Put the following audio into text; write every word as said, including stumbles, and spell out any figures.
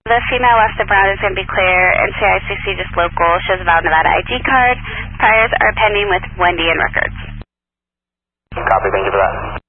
The female west of Brown is going to be clear, and C I C C just local, shows a valid Nevada I D card. Priors are pending with Wendy and records. Copy, thank you for that.